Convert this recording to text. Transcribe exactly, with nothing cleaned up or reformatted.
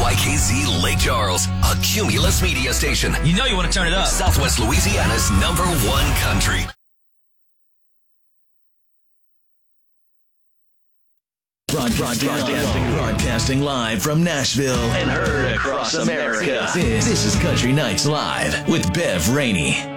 Y K Z Lake Charles, a Cumulus media station. You know you want to turn it up. Southwest Louisiana's number one country. Broadcasting, broadcasting live from Nashville and heard across America. This, this is Country Nights Live with Bev Rainey.